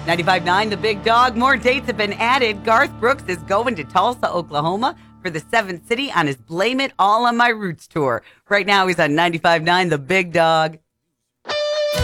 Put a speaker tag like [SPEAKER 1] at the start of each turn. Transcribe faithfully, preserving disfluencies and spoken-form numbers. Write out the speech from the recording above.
[SPEAKER 1] ninety-five point nine The Big Dog. More dates have been added. Garth Brooks is going to Tulsa, Oklahoma for the seventh city on his Blame It All on My Roots tour. Right now he's on ninety-five point nine The Big Dog.